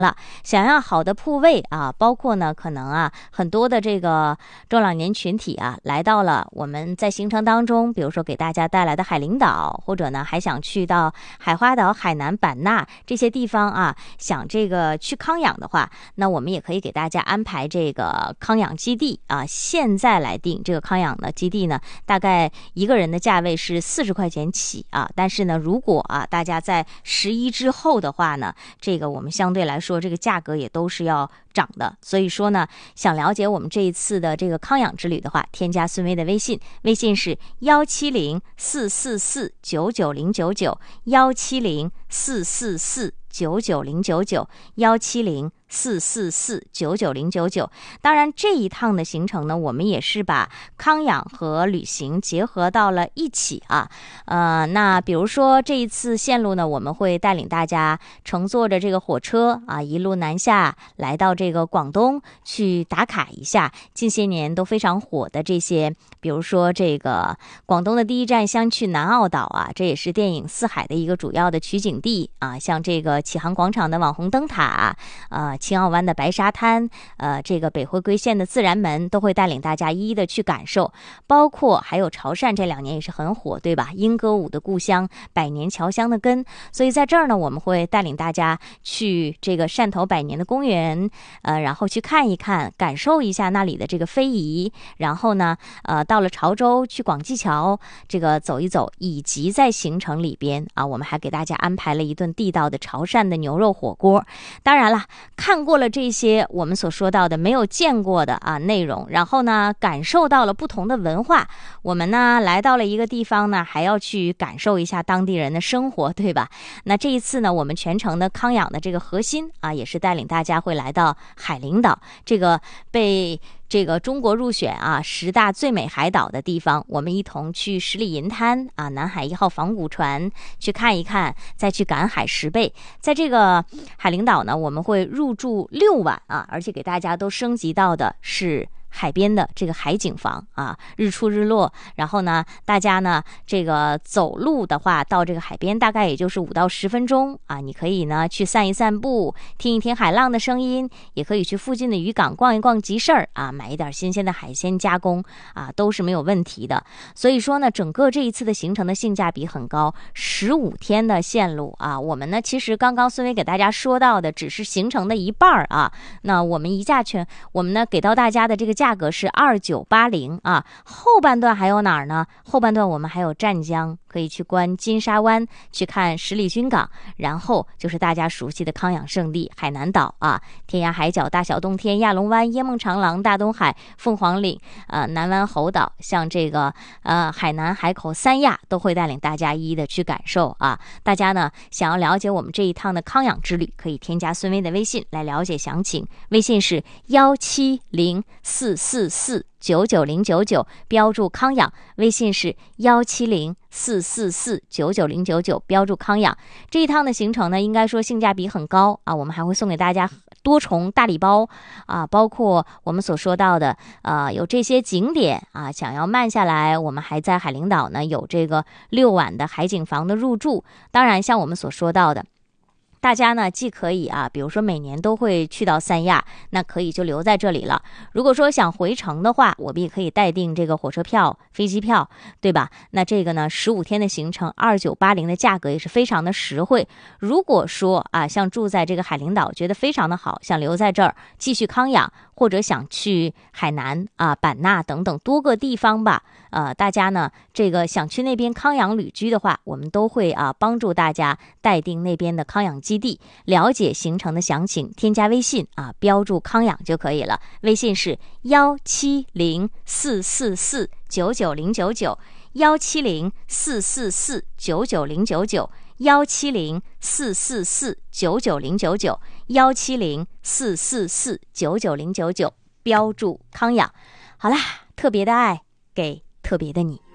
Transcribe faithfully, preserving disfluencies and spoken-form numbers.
了。想要好的铺位啊，包括呢可能啊很多的这个中老年群体啊来到了我们在行程当中，比如说给大家带来的海陵岛，或者呢还想去到海花岛、海南、版纳这些地方啊，想这个去康养的话，那我们也可以给大家安排这个康养基地啊。现在来定这个康养的基地呢，大概一个人的价位是四十块钱起啊。但是呢，如果啊大家在十一之后的话呢，这个我们相对来说这个价格也都是要涨的。所以说呢，想了解我们这一次的这个康养之旅的话，添加孙薇的微信，微信是幺七零四四四九九零九九，幺七零四四四九九零九九，幺七零四四四九九零九九。当然这一趟的行程呢，我们也是把康养和旅行结合到了一起啊。呃，那比如说这一次线路呢，我们会带领大家乘坐着这个火车啊，一路南下来到这个广东去打卡一下近些年都非常火的这些，比如说这个广东的第一站相去南澳岛啊，这也是电影《四海》的一个主要的取景地啊。像这个启航广场的网红灯塔，呃，青澳湾的白沙滩，呃，这个北回归线的自然门，都会带领大家一一的去感受。包括还有潮汕这两年也是很火，对吧？莺歌舞的故乡，百年侨乡的根。所以在这儿呢，我们会带领大家去这个汕头百年的公园，呃，然后去看一看，感受一下那里的这个非遗。然后呢，呃，到了潮州去广济桥这个走一走，以及在行程里边啊，我们还给大家安排了一顿地道的潮汕的牛肉火锅。当然了，看过了这些我们所说到的没有见过的啊内容，然后呢感受到了不同的文化，我们呢来到了一个地方呢，还要去感受一下当地人的生活，对吧？那这一次呢，我们全程的康养的这个核心啊，也是带领大家会来到海陵岛，这个被这个中国入选啊十大最美海岛的地方，我们一同去十里银滩啊，南海一号仿古船去看一看，再去赶海十倍。在这个海陵岛呢，我们会入住六晚啊，而且给大家都升级到的是海边的这个海景房啊，日出日落，然后呢大家呢这个走路的话到这个海边大概也就是五到十分钟啊，你可以呢去散一散步，听一听海浪的声音，也可以去附近的渔港逛一逛集市啊，买一点新鲜的海鲜加工啊，都是没有问题的。所以说呢，整个这一次的行程的性价比很高，十五天的线路啊，我们呢其实刚刚孙薇给大家说到的只是行程的一半啊，那我们一价全我们呢给到大家的这个价格是二九八零啊，后半段还有哪儿呢？后半段我们还有湛江，可以去观金沙湾，去看十里军港，然后就是大家熟悉的康养圣地海南岛啊，天涯海角、大小洞天、亚龙湾、烟梦长廊、大东海、凤凰岭、呃南湾猴岛，像这个呃海南海口、三亚都会带领大家一一的去感受啊。大家呢想要了解我们这一趟的康养之旅，可以添加孙薇的微信来了解详情，微信是幺七零四四四九九零九九，标注康养，微信是幺七零四四四九九零九九，标注康养。这一趟的行程呢，应该说性价比很高啊，我们还会送给大家多重大礼包啊，包括我们所说到的呃有这些景点啊，想要慢下来，我们还在海陵岛呢有这个六晚的海景房的入住。当然像我们所说到的，大家呢既可以啊，比如说每年都会去到三亚，那可以就留在这里了。如果说想回程的话，我们也可以待定这个火车票、飞机票，对吧？那这个呢十五天的行程二九八零的价格也是非常的实惠。如果说啊，像住在这个海陵岛觉得非常的好，想留在这儿继续康养，或者想去海南啊、版纳等等多个地方吧，呃，大家呢这个想去那边康养旅居的话，我们都会啊帮助大家待定那边的康养基地。了解行程的详情，添加微信啊，标注康养就可以了。微信是幺七零四四四九九零九九，幺七零四四四九九零九九，幺七零四四四九九零九九，幺七零四四四九九零九九，标注康养。好啦，特别的爱给特别的你。